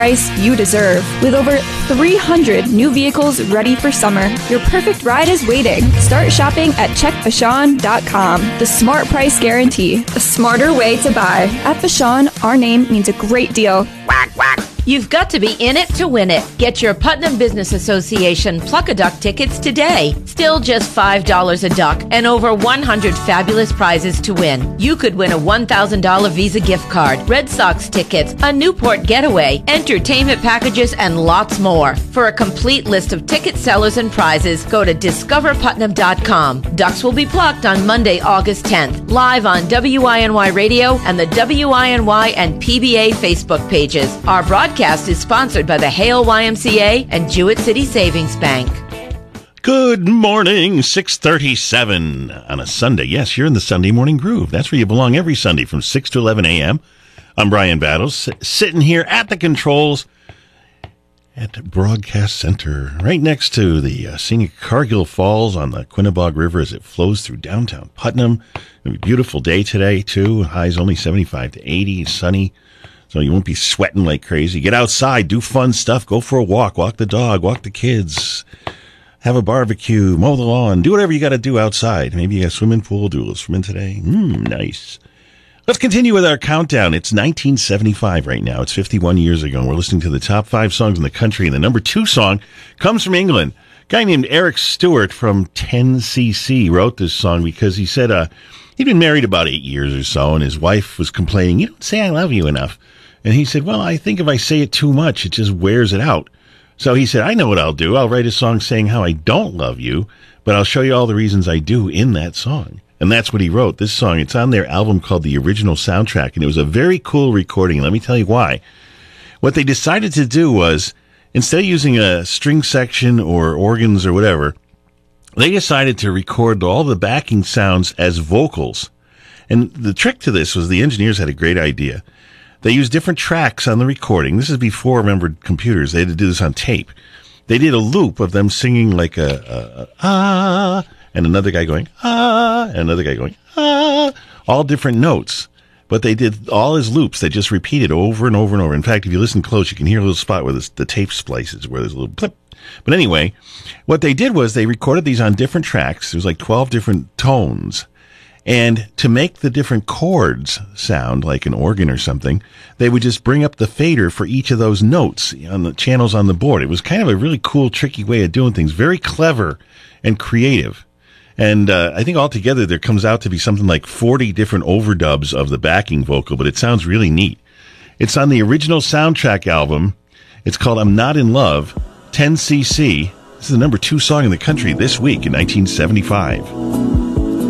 price you deserve. With over 300 new vehicles ready for summer, your perfect ride is waiting. Start shopping at checkvashon.com. The smart price guarantee. A smarter way to buy. At Vashon, our name means a great deal. Quack, quack. You've got to be in it to win it. Get your Putnam Business Association Pluck-a-Duck tickets today. Still just $5 a duck and over 100 fabulous prizes to win. You could win a $1,000 Visa gift card, Red Sox tickets, a Newport getaway, entertainment packages, and lots more. For a complete list of ticket sellers and prizes, go to discoverputnam.com. Ducks will be plucked on Monday, August 10th, live on WINY Radio and the WINY and PBA Facebook pages. Our broadcast is sponsored by the Hale YMCA and Jewett City Savings Bank. Good morning, 6:37 on a Sunday. Yes, you're in the Sunday Morning Groove. That's where you belong every Sunday from 6 to 11 a.m. I'm Brian Battles, sitting here at the controls at Broadcast Center, right next to the scenic Cargill Falls on the Quinnebog River as it flows through downtown Putnam. It'll be a beautiful day today, too. Highs only 75 to 80, sunny. So you won't be sweating like crazy. Get outside, do fun stuff, go for a walk the dog, walk the kids, have a barbecue, mow the lawn, do whatever you got to do outside. Maybe a swimming pool, do a little swimming today. Nice. Let's continue with our countdown. It's 1975 right now. It's 51 years ago. We're listening to the top 5 songs in the country, and the number 2 song comes from England. A guy named Eric Stewart from 10cc wrote this song because he said he'd been married about 8 years or so, and his wife was complaining, "You don't say I love you enough." And he said, well, I think if I say it too much, it just wears it out. So he said, I know what I'll do. I'll write a song saying how I don't love you, but I'll show you all the reasons I do in that song. And that's what he wrote. This song, it's on their album called The Original Soundtrack, and it was a very cool recording. And let me tell you why. What they decided to do was, instead of using a string section or organs or whatever, they decided to record all the backing sounds as vocals. And the trick to this was the engineers had a great idea. They used different tracks on the recording. This is before, remember, computers. They had to do this on tape. They did a loop of them singing like ah, and another guy going, ah, and another guy going, ah, all different notes. But they did all as loops. They just repeated over and over and over. In fact, if you listen close, you can hear a little spot where the tape splices, where there's a little blip. But anyway, what they did was they recorded these on different tracks. There's like 12 different tones. And to make the different chords sound like an organ or something, they would just bring up the fader for each of those notes on the channels on the board. It was kind of a really cool, tricky way of doing things. Very clever and creative. And I think altogether there comes out to be something like 40 different overdubs of the backing vocal, but it sounds really neat. It's on the Original Soundtrack album. It's called I'm Not in Love, 10cc. This is the number 2 song in the country this week in 1975.